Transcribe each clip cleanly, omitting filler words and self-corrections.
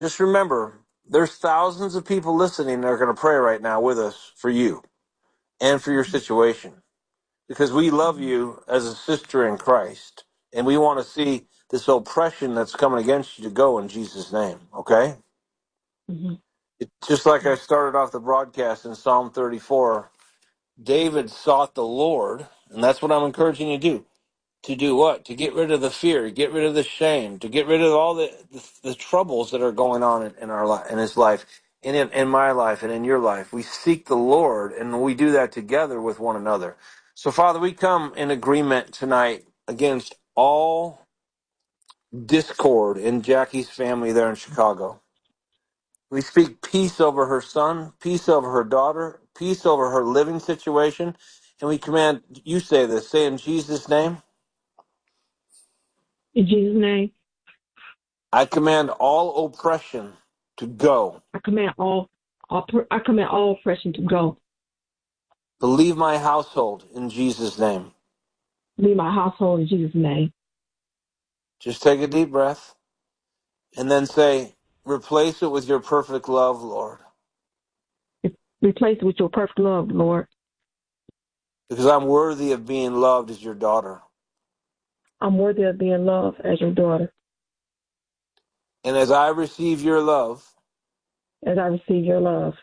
Just remember, there's thousands of people listening that are going to pray right now with us for you and for your situation, because we love you as a sister in Christ, and we want to see this oppression that's coming against you to go in Jesus' name, okay? Mm-hmm. It's just like I started off the broadcast in Psalm 34. David sought the Lord, and that's what I'm encouraging you to do. To do what? To get rid of the fear, get rid of the shame, to get rid of all the troubles that are going on in our life, in his life, and in my life, and in your life. We seek the Lord, and we do that together with one another. So, Father, we come in agreement tonight against all discord in Jackie's family there in Chicago. We speak peace over her son, peace over her daughter, peace over her living situation, and we command, you say this, say in Jesus' name, In Jesus' name, I command all oppression to go, I command all oppression to go. to leave my household in Jesus' name. Leave my household in Jesus' name. Just take a deep breath and then say, replace it with your perfect love, Lord, Replace it with your perfect love, Lord. because I'm worthy of being loved as your daughter. I'm worthy of being loved as your daughter. And as I receive your love, As I receive your love,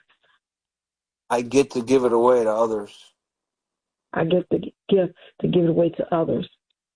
I get to give it away to others. I get the gift to give it away to others.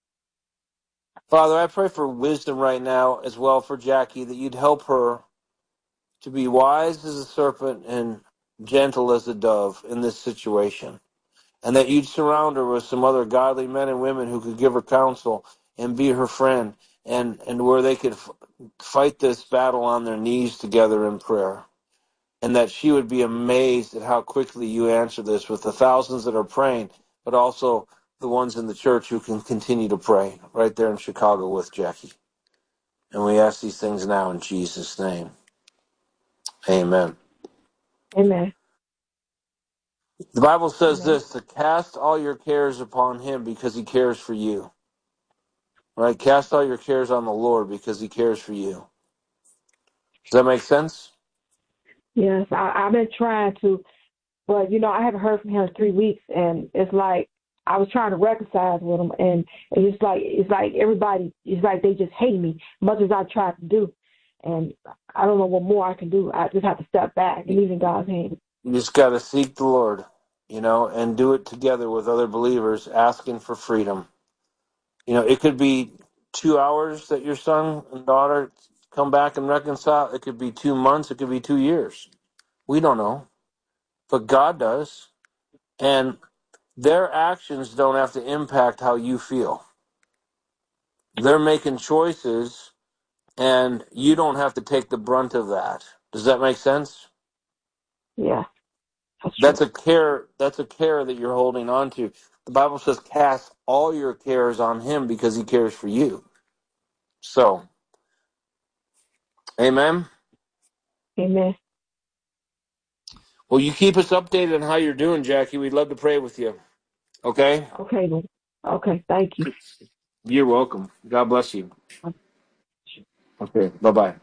Father, I pray for wisdom right now as well for Jackie, that you'd help her to be wise as a serpent and gentle as a dove in this situation, and that you'd surround her with some other godly men and women who could give her counsel and be her friend, and where they could fight this battle on their knees together in prayer, and that she would be amazed at how quickly you answer this with the thousands that are praying, but also the ones in the church who can continue to pray right there in Chicago with Jackie. And we ask these things now in Jesus' name. Amen. Amen. The Bible says Amen. this, to cast all your cares upon him because he cares for you. Right? Cast all your cares on the Lord because he cares for you. Does that make sense? Yes, I've been trying to, but I haven't heard from him in 3 weeks, and it's like I was trying to reconcile with him, and it's like everybody, it's like they just hate me, much as I tried to do, and I don't know what more I can do. I just have to step back and leave in God's hands. You just got to seek the Lord, and do it together with other believers, asking for freedom. It could be 2 hours that your son and daughter come back and reconcile. It could be 2 months. It could be 2 years. We don't know, but God does. And their actions don't have to impact how you feel. They're making choices, and you don't have to take the brunt of that. Does that make sense? Yeah, that's That's true. a care. That's a care that you're holding on to. The Bible says, "Cast all your cares on Him because He cares for you." So, Amen. Amen. Well, you keep us updated on how you're doing, Jackie. We'd love to pray with you. Okay. Okay, then. Okay, thank you. You're welcome. God bless you. Okay. Bye bye.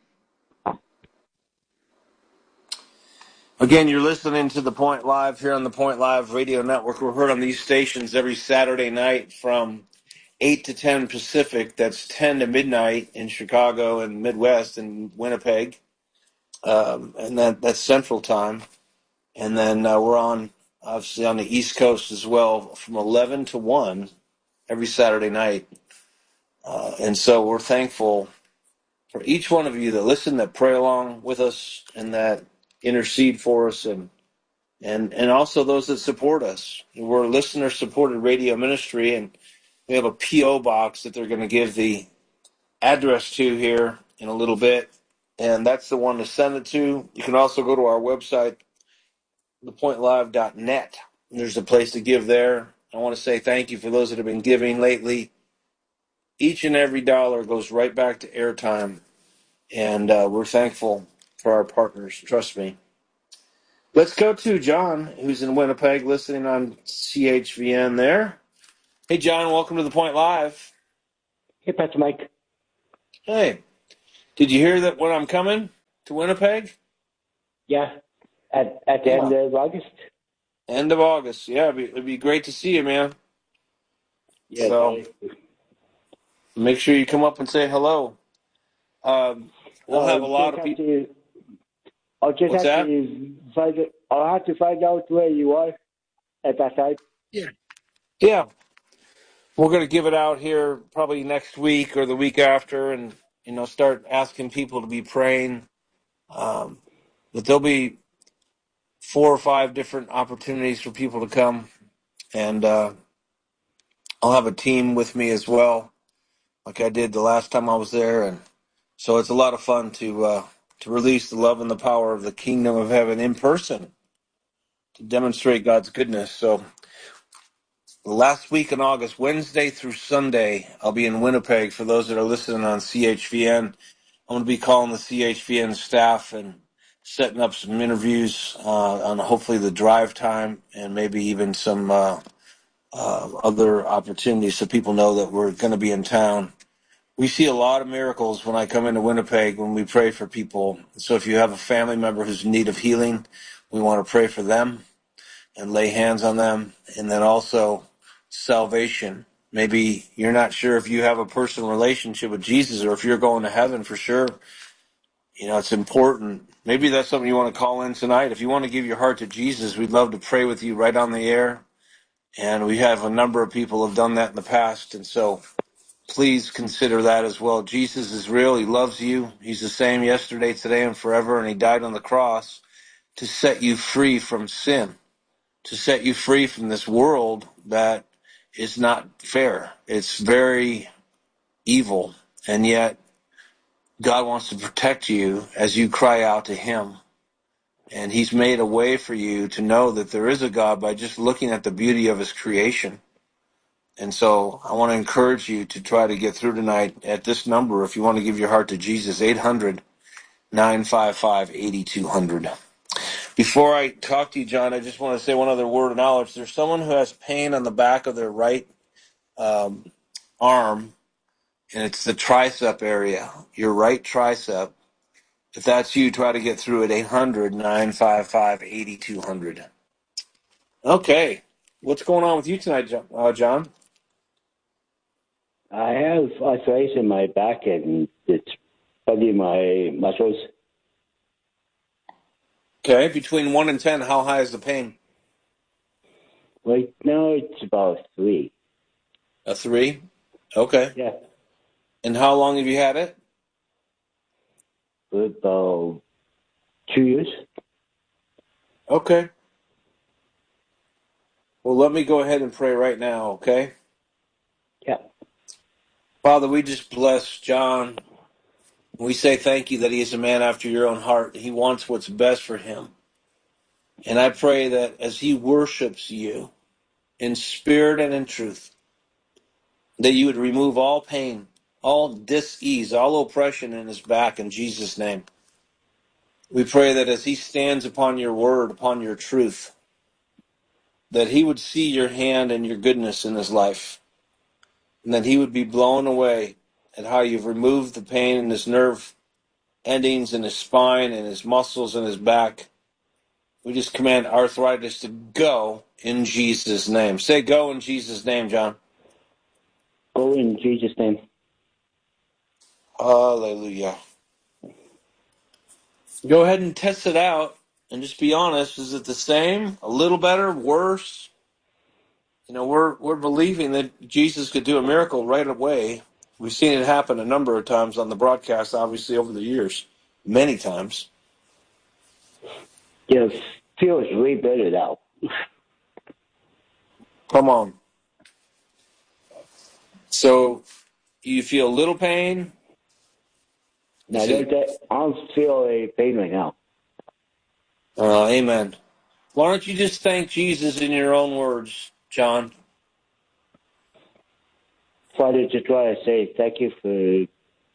Again, you're listening to The Point Live here on the Point Live Radio Network. We're heard on these stations every Saturday night from 8 to 10 Pacific. That's 10 to midnight in Chicago and Midwest and Winnipeg. And that's Central Time. And then we're on, obviously, on the East Coast as well from 11 to 1 every Saturday night. And so we're thankful for each one of you that listen, that pray along with us, and that intercede for us, and also those that support us. We're a listener-supported radio ministry, and we have a P.O. box that they're going to give the address to here in a little bit, and that's the one to send it to. You can also go to our website, thepointlive.net. There's a place to give there. I want to say thank you for those that have been giving lately. Each and every dollar goes right back to airtime, and we're thankful for our partners. Trust me. Let's go to John, who's in Winnipeg, listening on CHVN there. Hey, John, welcome to The Point Live. Hey, Pastor Mike. Hey, did you hear that when I'm coming? to Winnipeg? Yeah, at the Yeah. end of August. End of August. Yeah, it'd be great to see you, man. Yeah, So sorry. make sure you come up and say hello. We'll have a lot Just of have people. to. I'll just What's have that? to find it. I'll have to find out where you are at that time. Yeah. Yeah. We're going to give it out here probably next week or the week after, and start asking people to be praying. But there'll be 4 or 5 different opportunities for people to come, and I'll have a team with me as well, like I did the last time I was there, and so it's a lot of fun to release the love and the power of the kingdom of heaven in person to demonstrate God's goodness. So the last week in August, Wednesday through Sunday, I'll be in Winnipeg. For those that are listening on CHVN, I'm going to be calling the CHVN staff and setting up some interviews on hopefully the drive time and maybe even some other opportunities so people know that we're going to be in town. We see a lot of miracles when I come into Winnipeg when we pray for people. So if you have a family member who's in need of healing, we want to pray for them and lay hands on them. And then also salvation. Maybe you're not sure if you have a personal relationship with Jesus or if you're going to heaven for sure. It's important. Maybe that's something you want to call in tonight. If you want to give your heart to Jesus, we'd love to pray with you right on the air. And we have a number of people who have done that in the past. And so please consider that as well. Jesus is real. He loves you. He's the same yesterday, today, and forever. And he died on the cross to set you free from sin, to set you free from this world that is not fair. It's very evil. And yet God wants to protect you as you cry out to him. And he's made a way for you to know that there is a God by just looking at the beauty of his creation. And so I want to encourage you to try to get through tonight at this number if you want to give your heart to Jesus, 800-955-8200. Before I talk to you, John, I just want to say one other word of knowledge. There's someone who has pain on the back of their right arm, and it's the tricep area, your right tricep. If that's you, try to get through at 800-955-8200. Okay. What's going on with you tonight, John? I have arthritis in my back and it's bugging my muscles. Okay. Between 1 and 10, how high is the pain? Right now it's about 3. A 3? Okay. Yeah, And how long have you had it? for about 2 years. Okay. Well, let me go ahead and pray right now, okay? Yeah. Father, we just bless John. We say thank you that he is a man after your own heart. He wants what's best for him. And I pray that as he worships you in spirit and in truth, that you would remove all pain, all dis-ease, all oppression in his back in Jesus' name. We pray that as he stands upon your word, upon your truth, that he would see your hand and your goodness in his life, and that he would be blown away at how you've removed the pain in his nerve endings in his spine and his muscles in his back. We just command arthritis to go in Jesus' name. Say go in Jesus' name, John. Go in Jesus' name. Hallelujah. Go ahead and test it out and just be honest. Is it the same? A little better? Worse? We're believing that Jesus could do a miracle right away. We've seen it happen a number of times on the broadcast, obviously, over the years. Many times. Yeah, feels way better now. Come on. So, you feel a little pain? I Is it? don't feel a pain right now. Amen. Why don't you just thank Jesus in your own words, John? Father, just want to say thank you for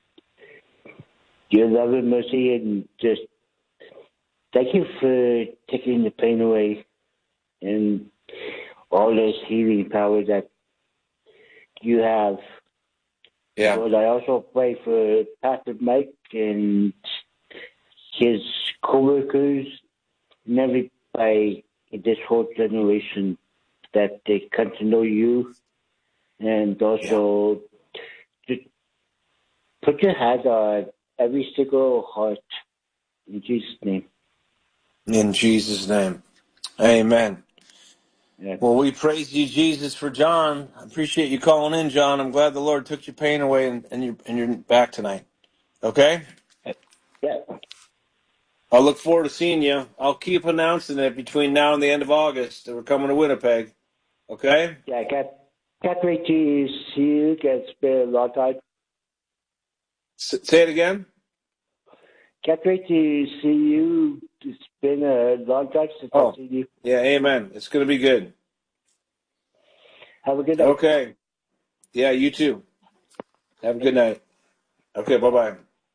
your love and mercy, and just thank you for taking the pain away and all this healing power that you have. Yeah. Lord, I also pray for Pastor Mike and his co-workers, and everybody in this whole generation, that they come to know you, and also just put your hand on every single heart in Jesus' name. In Jesus' name. Amen. Yeah. Well, we praise you, Jesus, for John. I appreciate you calling in, John. I'm glad the Lord took your pain away and you're back tonight. Okay? Yeah. I'll look forward to seeing you. I'll keep announcing it between now and the end of August that we're coming to Winnipeg. Okay? Yeah, I can't wait to see you. It's been a long time. Say it again? Can't wait to see you. It's been a long time since I've Oh, seen you. yeah, amen. It's going to be good. Have a good night. Okay. Yeah, you too. Have a good night. Okay, bye-bye.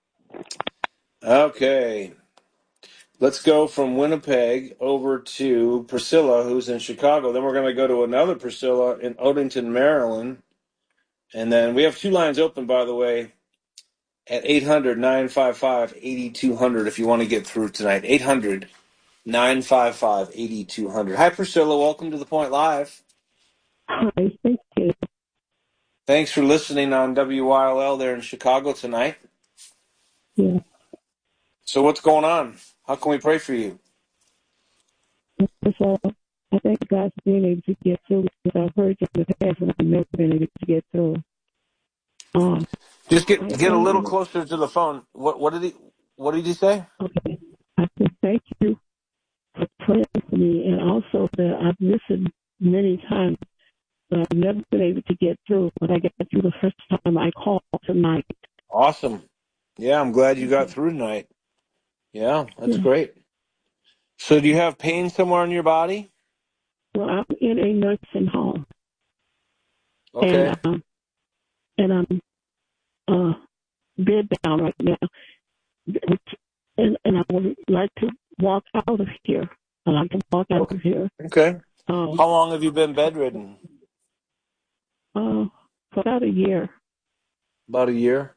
Okay. Let's go from Winnipeg over to Priscilla, who's in Chicago. Then we're going to go to another Priscilla in Odenton, Maryland. And then we have two lines open, by the way, at 800-955-8200 if you want to get through tonight. 800-955-8200. Hi, Priscilla. Welcome to The Point Live. Hi, thank you. Thanks for listening on WYLL there in Chicago tonight. Yeah. So what's going on? How can we pray for you? So I thank God for being able to get through because I've heard you in the past and I've never been able to get through. Just get I a little am closer to the phone. What did he say? okay. I said thank you for praying for me, and also that I've listened many times, but I've never been able to get through. But I got through the first time I called tonight. Awesome. Yeah, I'm glad you got through tonight. Yeah, that's Yeah. great. So do you have pain somewhere in your body? Well, I'm in a nursing home, Okay. and I'm bed bound right now, and I would like to walk out of here. I like to walk out Okay. of here. Okay. Um, How long have you been bedridden? for about a year. About a year.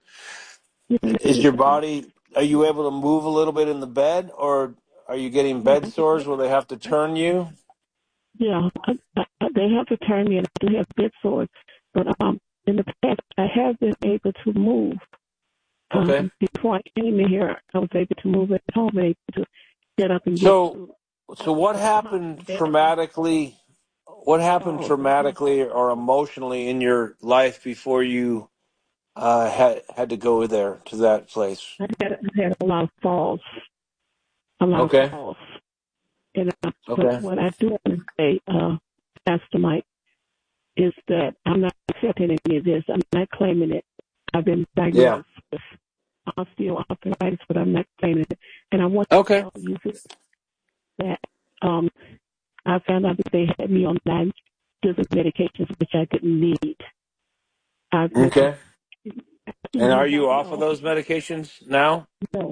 Is your body, are you able to move a little bit in the bed, or are you getting bed sores where they have to turn you? Yeah, they have to turn me, and I do have bed sores. But in the past, I have been able to move. Okay. Before I came in here, I was able to move at home, able to get up and get So through. what happened traumatically? What happened traumatically or emotionally in your life before you had to go there to that place? I had a lot of falls, a lot of Okay. falls. And but Okay. what I do want to say, Pastor Mike, is that I'm not accepting any of this. I'm not claiming it. I've been Yeah. diagnosed with osteoarthritis, but I'm not claiming it. And I want to Okay. tell you that I found out that they had me on 9 different medications, which I didn't need. I've been Okay. And are you off of those medications now?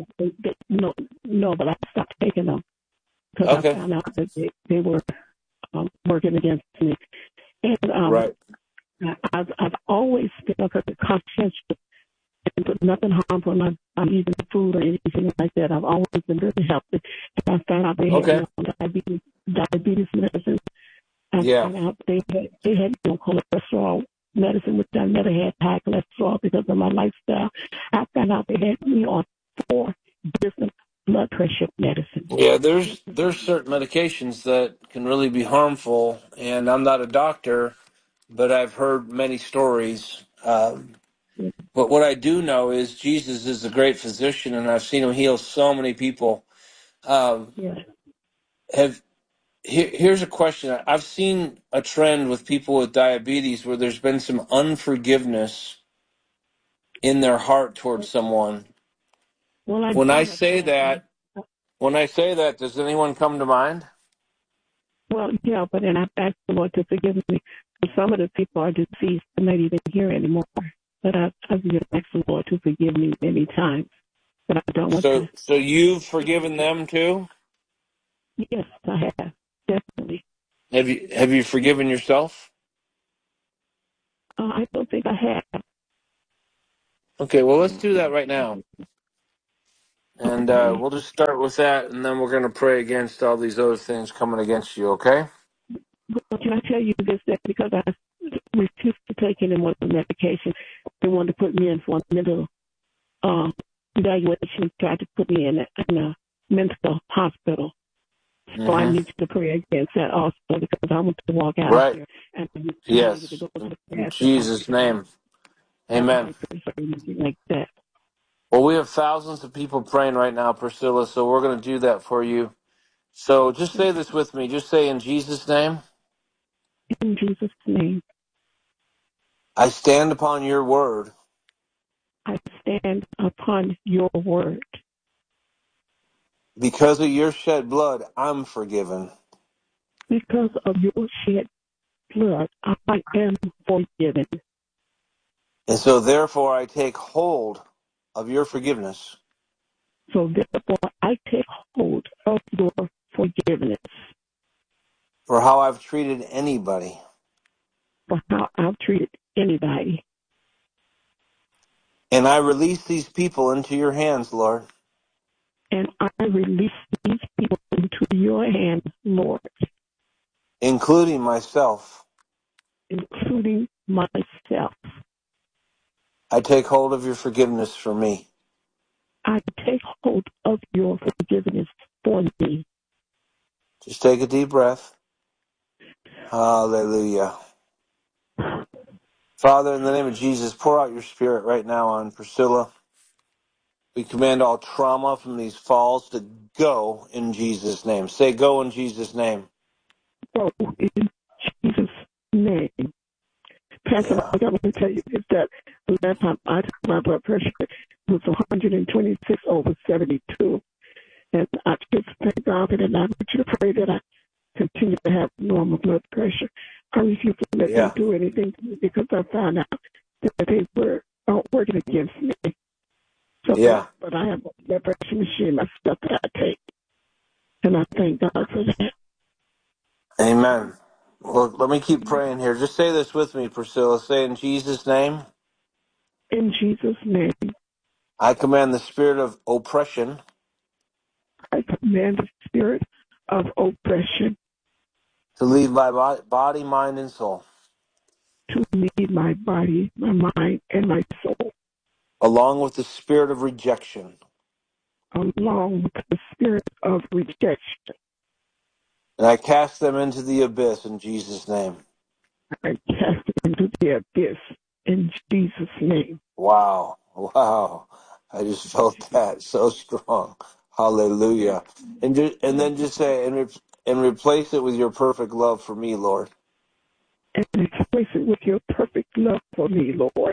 no, but I stopped taking them because I Okay. found out that they were working against me. And Right. I've always been a perfect conscientious and put nothing harmful in my eating food or anything like that. I've always been really healthy. And I found out they had me Okay. on diabetes medicine. I Yeah. found out they had me on cholesterol medicine, which I never had high cholesterol because of my lifestyle. I found out they had me on 4 different blood pressure medicines. Yeah, there's certain medications that can really be harmful, and I'm not a doctor, but I've heard many stories. But what I do know is Jesus is a great physician, and I've seen him heal so many people. Um, Yeah, here's a question. I've seen a trend with people with diabetes where there's been some unforgiveness in their heart towards someone. well, I When do I have say that. that, does anyone come to mind? Well, yeah, but then I've asked the Lord to forgive me. Some of the people are deceased and not even here anymore. But I've just asked the Lord to forgive me many times. But I don't want to. So you've forgiven them too? Yes, I have. Definitely. Have you forgiven yourself? I don't think I have. Okay, well let's do that right now. And Okay. we'll just start with that, and then we're going to pray against all these other things coming against you, okay? Well, can I tell you this, that because I refused to take any more medication, they wanted to put me in for a mental uh, evaluation, tried to put me in a mental hospital. So I Mm-hmm. need you to pray against that also because I want to walk out of Right. here and be ready to Yes. go to the In pastor's Jesus' office. name. I don't Amen. take prayer for anything like that. Well, we have thousands of people praying right now, Priscilla, so we're going to do that for you. So just say this with me. Just say, in Jesus' name, In Jesus' name, I stand upon your word. I stand upon your word. Because of your shed blood, I'm forgiven. Because of your shed blood, I am forgiven. And so therefore I take hold of your forgiveness So therefore, I take hold of your forgiveness for how I've treated anybody. for how I've treated anybody. And I release these people into your hands, Lord, And I release these people into your hands, Lord, including myself. including myself. I take hold of your forgiveness for me. I take hold of your forgiveness for me. Just take a deep breath. Hallelujah. Father, in the name of Jesus, pour out your spirit right now on Priscilla. We command all trauma from these falls to go in Jesus' name. Say, go in Jesus' name. So in Jesus' name. Pastor Yeah. Mike, I want to tell you is that the last time I took my blood pressure was 126 over 72. And I just thank God for that. And I want you to pray that I continue to have normal blood pressure. I refuse to let them Yeah. do anything to me because I found out that they were working against me. So, Yeah. but I have a blood pressure machine myself that I take. And I thank God for that. Amen. Well, let me keep praying here. Just say this with me, Priscilla. Say, in Jesus' name, In Jesus' name, I command the spirit of oppression I command the spirit of oppression to leave my body, mind, and soul, to lead my body, my mind, and my soul, along with the spirit of rejection. along with the spirit of rejection. And I cast them into the abyss in Jesus' name. I cast it into the abyss in Jesus' name. Wow. Wow. I just felt that so strong. Hallelujah. And then just say, and replace it with your perfect love for me, Lord. And replace it with your perfect love for me, Lord.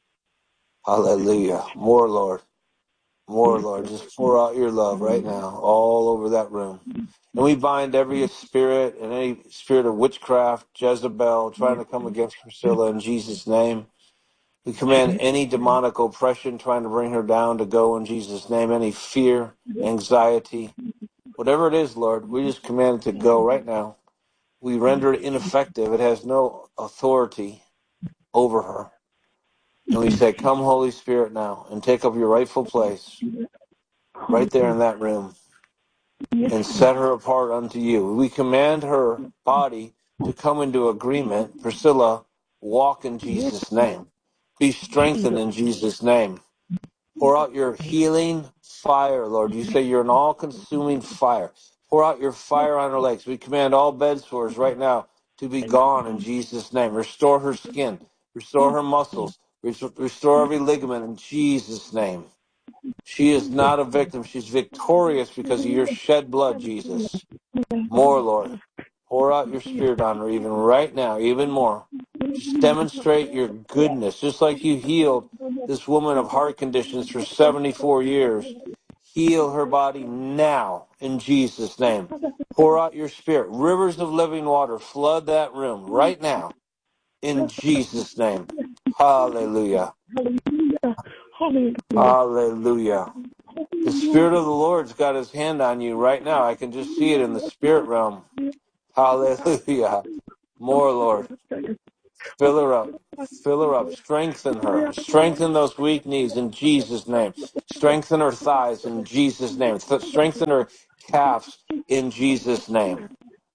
Hallelujah. More, Lord. More, Yes, Lord. Lord. Just pour out your love right now all over that room. And we bind every spirit and any spirit of witchcraft, Jezebel, trying to come against Priscilla in Jesus' name. We command any demonic oppression trying to bring her down to go in Jesus' name. Any fear, anxiety, whatever it is, Lord, we just command it to go right now. We render it ineffective. It has no authority over her. And we say, come, Holy Spirit, now and take up your rightful place right there in that room Yes, and Lord. set her apart unto you. We command her body to come into agreement. Priscilla, walk in Yes, Jesus' name. Be strengthened Jesus. in Jesus' name. Pour out your healing fire, Lord. You say you're an all-consuming fire. Pour out your fire on her legs. We command all bed sores right now to be gone in Jesus' name. Restore her skin. Restore her muscles. Restore every ligament in Jesus' name. She is not a victim. She's victorious because of your shed blood, Jesus. More, Lord. Pour out your spirit on her even right now, even more. Just demonstrate your goodness, just like you healed this woman of heart conditions for 74 years. Heal her body now in Jesus' name. Pour out your spirit. Rivers of living water flood that room right now in Jesus' name. Hallelujah. Hallelujah. Hallelujah. Hallelujah. The Spirit of the Lord's got his hand on you right now. I can just see it in the spirit realm. Hallelujah. More, Lord. Fill her up. Fill her up. Strengthen her. Strengthen those weak knees in Jesus' name. Strengthen her thighs in Jesus' name. Strengthen her calves in Jesus' name.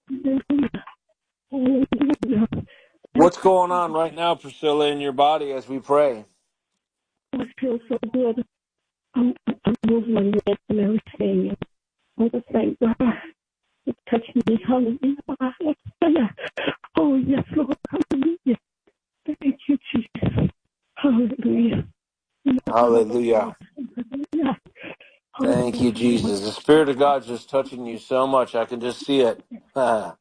What's going on right now, Priscilla, in your body as we pray? I feel so good. I'm moving my legs and everything. I just thank God. It's touching me. Hallelujah. Oh, yes, Lord. Hallelujah. Thank you, Jesus. Hallelujah. Hallelujah. Hallelujah. Thank you, Jesus. The Spirit of God's just touching you so much. I can just see it. Will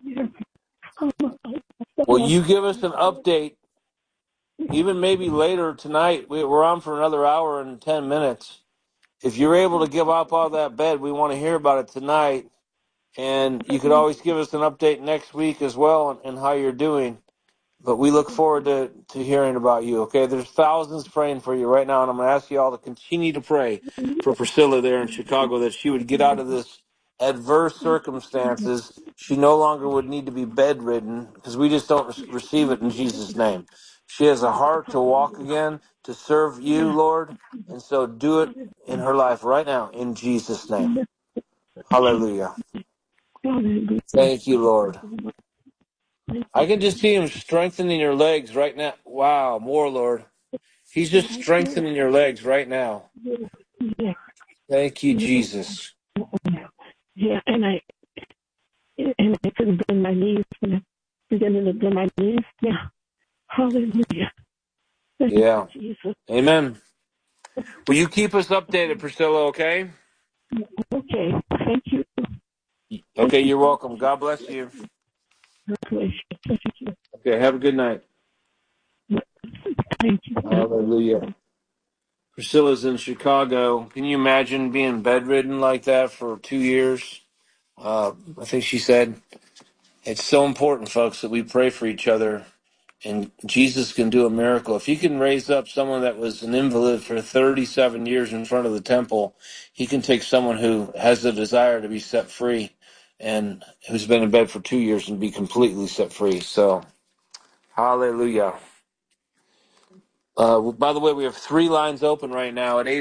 you give us an update, even maybe later tonight? We're on for another hour and 10 minutes. If you're able to give up all that bed, we want to hear about it tonight. And you could always give us an update next week as well and how you're doing. But we look forward to hearing about you, okay? There's thousands praying for you right now, and I'm going to ask you all to continue to pray for Priscilla there in Chicago, that she would get out of this adverse circumstances. She no longer would need to be bedridden, because we just don't receive it in Jesus' name. She has a heart to walk again, to serve you, Lord, and so do it in her life right now in Jesus' name. Hallelujah. Thank you, Lord. I can just see him strengthening your legs right now. Wow, more, Lord. He's just strengthening your legs right now. Thank you, Jesus. Yeah, and I couldn't bend my knees, and I'm beginning to bend my knees now. Hallelujah. Thank Yeah. you, Jesus. Amen. Will you keep us updated, Priscilla, okay? Okay, thank you. Okay, you're welcome. God bless you. Thank you. Okay, have a good night. Thank you. Hallelujah. Priscilla's in Chicago. Can you imagine being bedridden like that for 2 years? I think she said. It's so important, folks, that we pray for each other. And Jesus can do a miracle. If he can raise up someone that was an invalid for 37 years in front of the temple, he can take someone who has the desire to be set free and who's been in bed for 2 years and be completely set free. So, hallelujah. By the way, we have 3 lines open right now at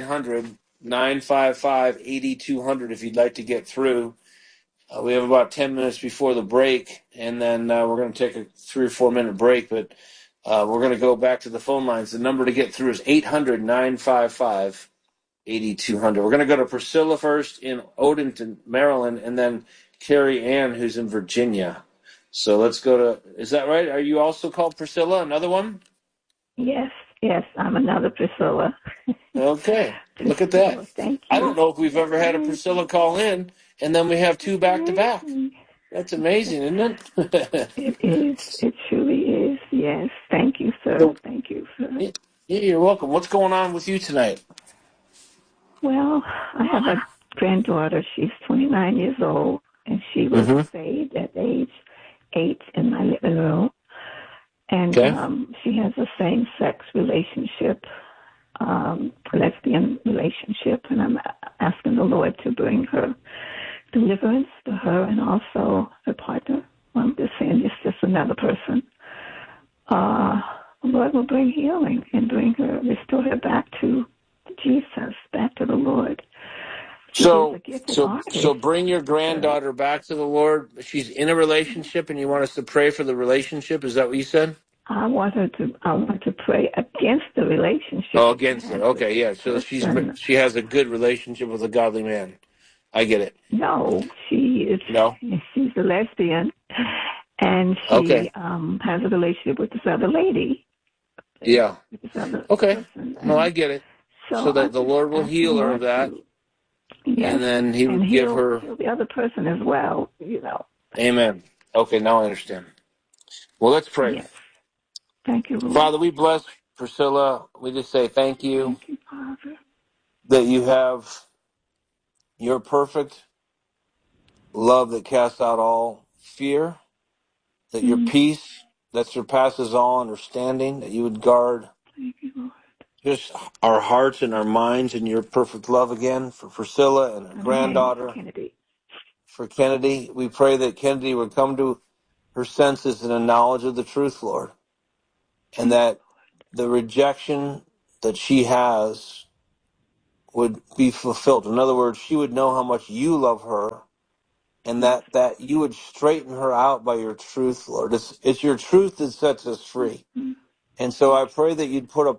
800-955-8200 if you'd like to get through. We have about 10 minutes before the break, and then we're going to take a 3 or 4 minute break, but we're going to go back to the phone lines. The number to get through is 800-955-8200. We're going to go to Priscilla first in Odenton, Maryland, and then Carrie Ann, who's in Virginia. So let's go to, is that right? Are you also called Priscilla? Another one? Yes, I'm another Priscilla. Okay, look at that. Priscilla, thank I you. don't know if we've ever had a Priscilla call in, and then we have 2 back to back. Amazing. That's amazing, isn't it? It is. It truly is. Yes. Thank you, sir. So, Thank you, sir. yeah, you're welcome. What's going on with you tonight? Well, I have a granddaughter. She's 29 years old, and she was Mm-hmm. saved at age 8 in my living room. And Okay. she has a same-sex relationship, lesbian relationship, and I'm asking the Lord to bring her deliverance to her and also her partner. I'm just saying it's just another person. The Lord will bring healing and restore her back to Jesus, back to the Lord. She is a gifted So artist, bring your sir. granddaughter back to the Lord. She's in a relationship, and you want us to pray for the relationship. Is that what you said? I want to pray against the relationship Oh, that she against it. has with Okay, this yeah. So person. she has a good relationship with a godly man. I get it. No, No. she's a lesbian, and she Okay. has a relationship with this other lady, Yeah. with this other Okay. person, No, I and get it. so So I that the just Lord will ask the heal her of Lord that, to, yes, and then He and would give her. heal the other person as well. Amen. Okay, now I understand. Well, let's pray. Yes. Thank you, Lord. Father, we bless Priscilla. We just say thank you Thank you, Father. that you have your perfect love that casts out all fear, that your Mm, peace that surpasses all understanding, that you would guard thank you, Lord. just our hearts and our minds in your perfect love again for Priscilla and her And her name is granddaughter, Kennedy. for Kennedy. We pray that Kennedy would come to her senses in a knowledge of the truth, Lord. and that the rejection that she has would be fulfilled. In other words, she would know how much you love her, and that you would straighten her out by your truth, Lord. It's your truth that sets us free. And so I pray that you'd put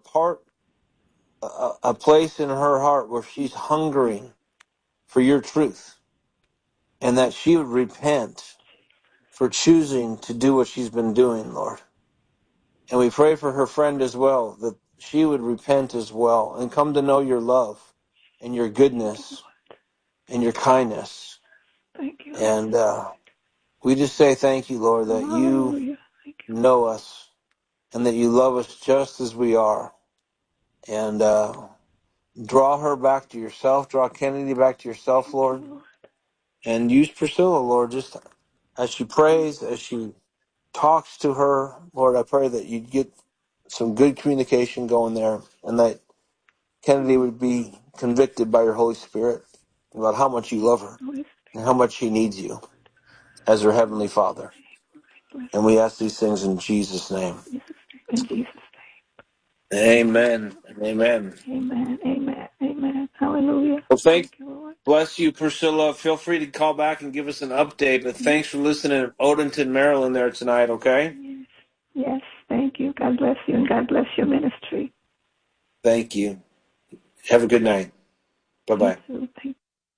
a place in her heart where she's hungering for your truth, and that she would repent for choosing to do what she's been doing, Lord. And we pray for her friend as well, that she would repent as well and come to know your love and your goodness and your kindness. Thank you. And we just say thank you, Lord, that you Hallelujah. Thank know us and that you love us just as we are. And draw her back to yourself, draw Kennedy back to yourself, Lord. you, Lord. And use Priscilla, Lord, just as she prays, as she talks to her, Lord, I pray that you'd get some good communication going there, and that Kennedy would be convicted by your Holy Spirit about how much you love her Holy and how much she needs you as her Heavenly Father. Spirit, And we ask these things in Jesus' name. in Jesus' Amen. Amen. name. Amen. Amen. Amen. Hallelujah. Well, Thank you, Lord. bless you, Priscilla. Feel free to call back and give us an update. But thanks for listening in Odenton, Maryland there tonight, okay? Yes. Yes. Thank you. God bless you, and God bless your ministry. Thank you. Have a good night. You Bye-bye. too. Thank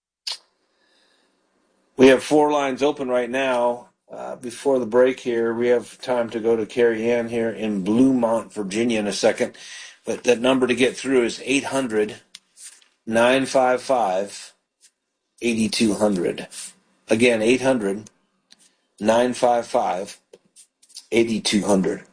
We have 4 lines open right now. Before the break here, we have time to go to Carrie Ann here in Bluemont, Virginia in a second. But that number to get through is 800-955-8200. Again, 800-955-8200.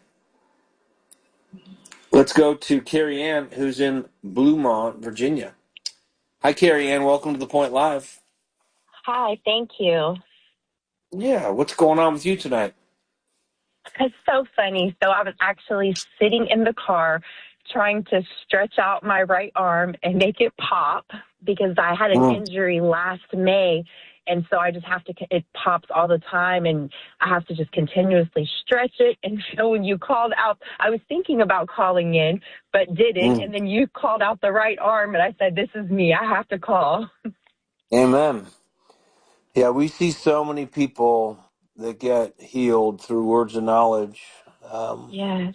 Let's go to Carrie Ann, who's in Bluemont, Virginia. Hi, Carrie Ann. Welcome to The Point Live. Hi, thank you. Yeah, what's going on with you tonight? It's so funny. So I was actually sitting in the car trying to stretch out my right arm and make it pop because I had an injury last May. And so I just have to, it pops all the time and I have to just continuously stretch it. And so when you called out, I was thinking about calling in, but didn't. And then you called out the right arm and I said, this is me. I have to call. Amen. Yeah, we see so many people that get healed through words of knowledge. Yes.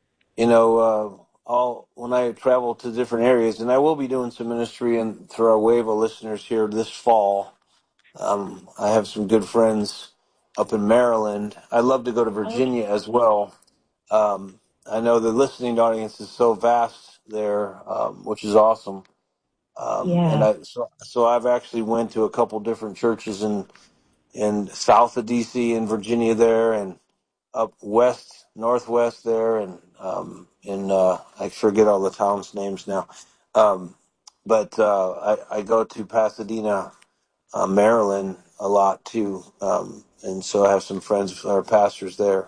When I travel to different areas, and I will be doing some ministry and through our wave of listeners here this fall. I have some good friends up in Maryland. I love to go to Virginia as well. I know the listening audience is so vast there, which is awesome. Yes. So I've actually went to a couple different churches in south of DC in Virginia there, and up west, northwest there, and I forget all the towns' names now. But I go to Pasadena, Maryland a lot too, and so I have some friends who are pastors there.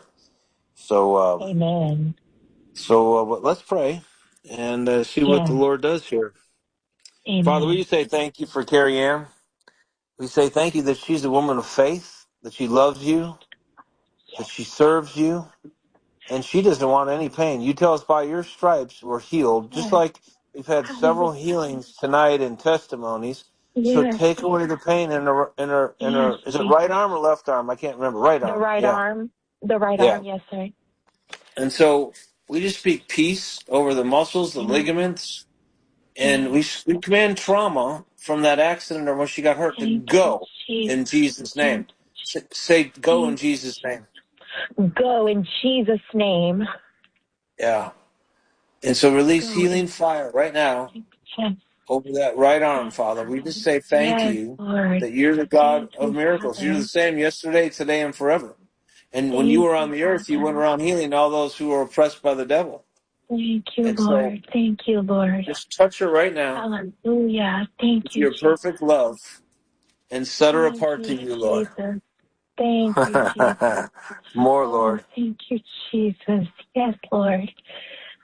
Amen. But let's pray and see what the Yes. Lord does here. Father, we Amen. say thank you for Carrie Ann. We say thank you that she's a woman of faith, that she loves you, that she serves you, and she doesn't want any pain. You tell us by your stripes we're healed, just Yes. like we've had several Hallelujah. healings tonight and testimonies. So Yes. take away the pain in her. Yes, Is it right Jesus. arm or left arm? I can't remember. Right The arm. right Yeah, arm. The right yeah. arm. Yes, sir. And so we just speak peace over the muscles, the Yes. ligaments, and Yes. we command trauma from that accident or when she got hurt to Thank you, go Jesus. in Jesus' name. Thank Say you. go in Jesus' name. Go in Jesus' name. Yeah. And so release Go in healing fire right now yes. over that right arm, Yes, Father. We just Father. say thank Yes, you Lord. that you're the God Thank of you, miracles. You're the Father. same yesterday, today, and forever. And when you Thank were you, on the earth, you went Father. around healing all those who were oppressed by the devil. Thank you, And so Lord. Thank you, Lord. just touch her right now Hallelujah. Thank with you, your Jesus. perfect love and set her Thank apart to you, you, Lord. Jesus. Thank you, Jesus. More, Oh, Lord. thank you, Jesus. Yes, Lord.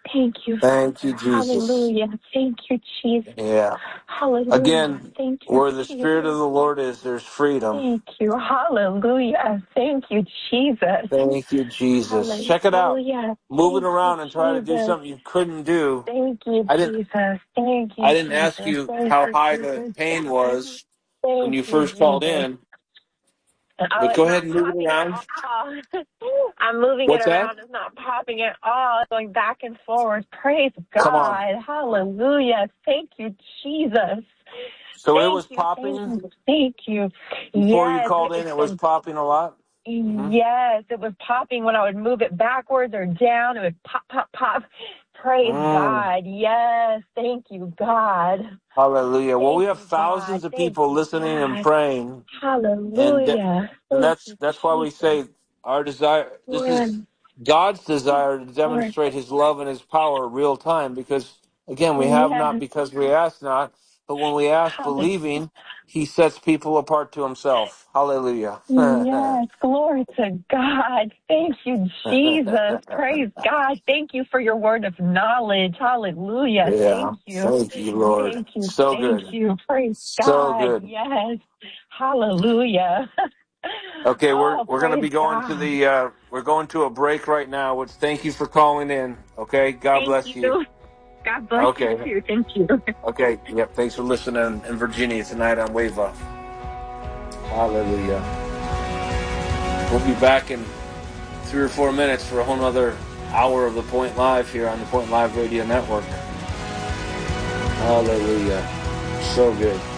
Thank you, Thank you, Father. Jesus. Hallelujah. Thank you, Jesus. Yeah. Hallelujah. Again, Thank you, where the Spirit of Jesus. the Lord is, there's freedom. Thank you. Hallelujah. Thank you, Jesus. Thank you, Jesus. Check it out. Hallelujah. Moving Thank you, around and try to do Jesus. something you couldn't do. Thank you, I didn't Jesus. Thank I you, didn't ask Jesus. you Thank how you, high the Jesus. pain was when Thank you you, first called Jesus. in, but Oh, go it's ahead not and move it popping at around. all. I'm moving it What's that? around. It's not popping at all. It's going back and forward. Praise Come on. God. Hallelujah. Thank you, Jesus. So it Thank was you, thank popping you, thank you. before you Yes, called in. It was popping a lot. yes, it was popping when I would move it backwards or down. It would pop, pop, pop. Praise Mm. God. Yes, thank you, God. Hallelujah. Well, we Thank have you, God. thousands of Thank people you, listening and God. praying, and Hallelujah. and Thank you, that's why we Jesus. say our desire. This is Lord, God's desire to Lord. demonstrate His love and His power real time. Because again, we have not Yes. because we ask not, but when we ask Hallelujah. believing, He sets people apart to Himself. Hallelujah. Yes, glory to God. Thank you, Jesus. Praise God. Thank you for your word of knowledge. Hallelujah. Yeah. Thank you. Thank you, Lord. Thank you. So Thank good. you. Praise So God. good. Yes. Hallelujah. Okay, we're Oh, we're gonna praise be going to God. the we're going to a break right now. Which thank you for calling in. Okay, God Thank bless you. you. God bless you Okay, too. Thank you. okay, yep. Thanks for listening in Virginia tonight on Wave Up. Hallelujah. We'll be back in 3 or 4 minutes for a whole nother hour of the Point Live here on the Point Live Radio Network. Hallelujah. So good.